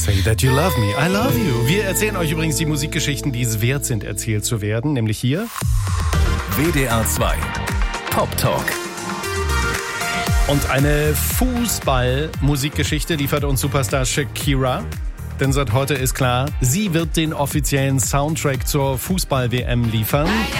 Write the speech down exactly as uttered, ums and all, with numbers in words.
Say that you love me, I love you. Wir erzählen euch übrigens die Musikgeschichten, die es wert sind, erzählt zu werden, nämlich hier. W D R zwei Pop Talk. Und eine Fußball-Musikgeschichte liefert uns Superstar Shakira. Denn seit heute ist klar, sie wird den offiziellen Soundtrack zur Fußball-W M liefern.